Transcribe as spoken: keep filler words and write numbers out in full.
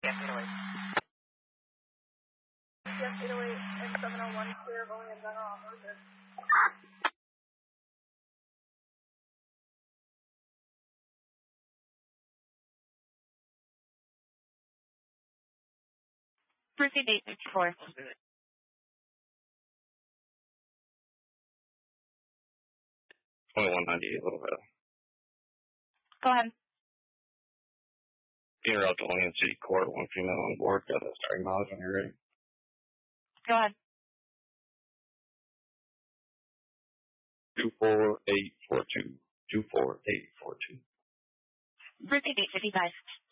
eight oh eight. C F eight oh eight and seven oh one, clear of only in general on road. Proceed eight fifty-four. twenty-one ninety-eight, a little bit. Go ahead. Being route to Lyon City Court, one female on board, got a starting mileage when you're ready. Go ahead. two four eight four two. two four eight four two. Proceed eight fifty-five.